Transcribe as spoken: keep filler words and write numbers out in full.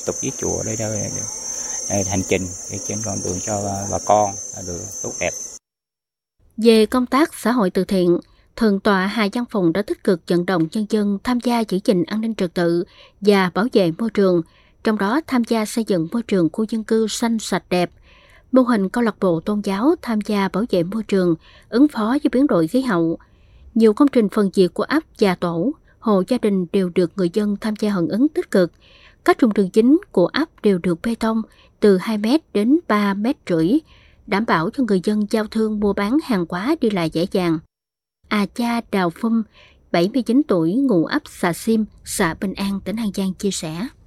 tục với chùa để, để, để hành trình để trên con đường cho bà con được tốt đẹp. Về công tác xã hội từ thiện, Thượng tọa Hà Văn Phùng đã tích cực vận động nhân dân tham gia giữ gìn an ninh trật tự và bảo vệ môi trường, trong đó tham gia xây dựng môi trường khu dân cư xanh sạch đẹp, mô hình câu lạc bộ tôn giáo tham gia bảo vệ môi trường, ứng phó với biến đổi khí hậu. Nhiều công trình phần việc của ấp và tổ, hộ gia đình đều được người dân tham gia hưởng ứng tích cực. Các trục đường chính của ấp đều được bê tông từ hai mét đến ba mét rưỡi, đảm bảo cho người dân giao thương mua bán hàng hóa đi lại dễ dàng. À cha Đào Phum, bảy mươi chín tuổi, ngụ ấp Xà Sim, xã Bình An, tỉnh An Giang chia sẻ.